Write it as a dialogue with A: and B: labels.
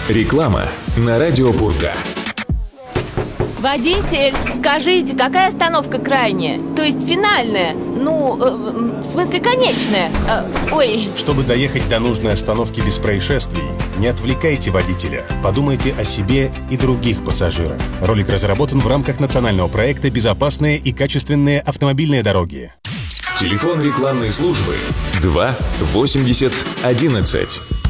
A: Реклама на радио Пурга.
B: Водитель, скажите, какая остановка крайняя? То есть финальная? В смысле конечная?
C: Чтобы доехать до нужной остановки без происшествий, не отвлекайте водителя. Подумайте о себе и других пассажирах. Ролик разработан в рамках национального проекта «Безопасные и качественные автомобильные дороги».
A: Телефон рекламной службы 2 80 11.